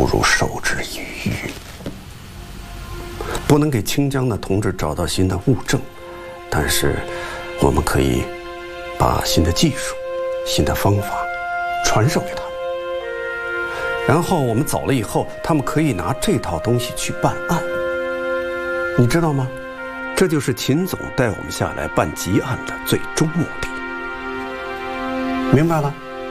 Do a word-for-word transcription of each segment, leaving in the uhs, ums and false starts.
不如授之以渔。不能给清江的同志找到新的物证，但是我们可以把新的技术、新的方法传授给他们。然后我们走了以后，他们可以拿这套东西去办案。你知道吗？这就是秦总带我们下来办急案的最终目的。明白了？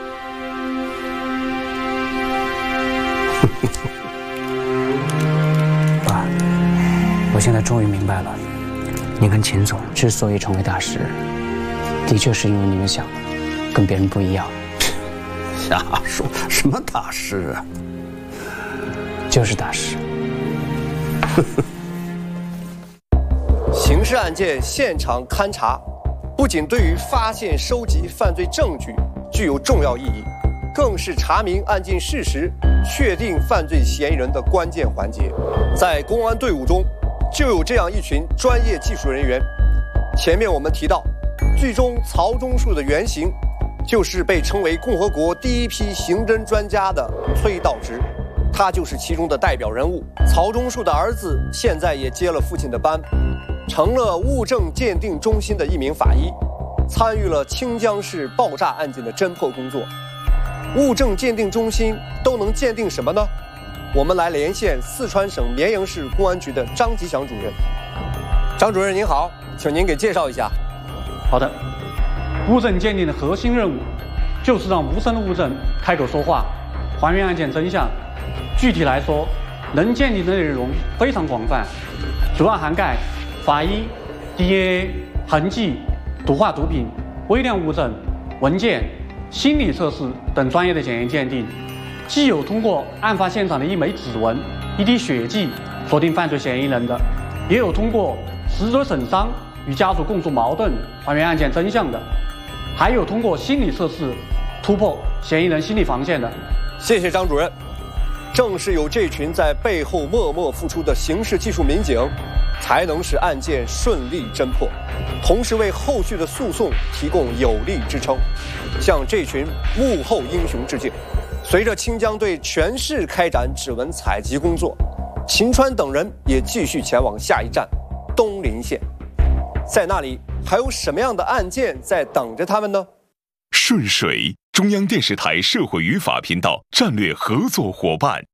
爸，我现在终于明白了，你跟秦总之所以成为大师，的确是因为你们想的跟别人不一样。 瞎说，什么大师啊？ 就是大师。 刑事案件现场勘查，不仅对于发现、收集犯罪证据具有重要意义，更是查明案件事实、确定犯罪嫌疑人的关键环节。在公安队伍中，就有这样一群专业技术人员。前面我们提到，剧中曹忠树的原型就是被称为共和国第一批刑侦专家的崔道直，他就是其中的代表人物。曹忠树的儿子现在也接了父亲的班，成了物证鉴定中心的一名法医，参与了清江市爆炸案件的侦破工作。物证鉴定中心都能鉴定什么呢？我们来连线四川省绵阳市公安局的张吉祥主任。张主任您好，请您给介绍一下。 好的，物证鉴定的核心任务就是让无声的物证开口说话，还原案件真相。具体来说，能鉴定的内容非常广泛，主要涵盖法医、D N A、痕迹、毒化毒品、微量物证、文件、心理测试等专业的检验鉴定，既有通过案发现场的一枚指纹、一滴血迹锁定犯罪嫌疑人的，也有通过死者损伤与家属供述矛盾还原案件真相的，还有通过心理测试突破嫌疑人心理防线的。 谢谢张主任。正是有这群在背后默默付出的刑事技术民警，才能使案件顺利侦破，同时为后续的诉讼提供有力支撑。向这群幕后英雄致敬。随着清江队全市开展指纹采集工作，秦川等人也继续前往下一站东临县。在那里还有什么样的案件在等着他们呢？ 顺水，中央电视台社会与法频道战略合作伙伴。